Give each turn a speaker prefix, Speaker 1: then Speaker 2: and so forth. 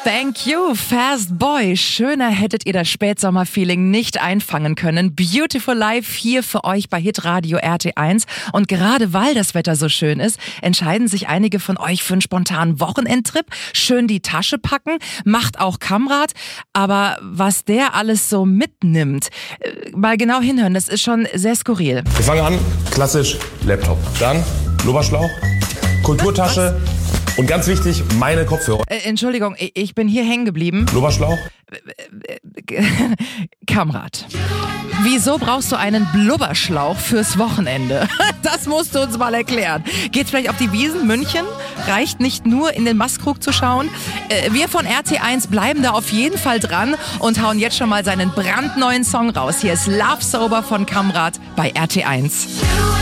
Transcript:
Speaker 1: Thank you, Fast Boy. Schöner hättet ihr das Spätsommer-Feeling nicht einfangen können. Beautiful Life hier für euch bei Hitradio RT1. Und gerade weil das Wetter so schön ist, entscheiden sich einige von euch für einen spontanen Wochenendtrip. Schön die Tasche packen, macht auch Kamrat. Aber was der alles so mitnimmt, mal genau hinhören, das ist schon sehr skurril.
Speaker 2: Wir fangen an, klassisch Laptop. Dann Blubberschlauch, Kulturtasche. Und ganz wichtig, meine Kopfhörer.
Speaker 1: Entschuldigung, ich bin hier hängen geblieben.
Speaker 2: Blubberschlauch?
Speaker 1: Kamrat. Wieso brauchst du einen Blubberschlauch fürs Wochenende? Das musst du uns mal erklären. Geht's vielleicht auf die Wiesn München? Reicht nicht nur in den Mastkrug zu schauen? Wir von RT1 bleiben da auf jeden Fall dran und hauen jetzt schon mal seinen brandneuen Song raus. Hier ist Love Sober von Kamrat bei RT1.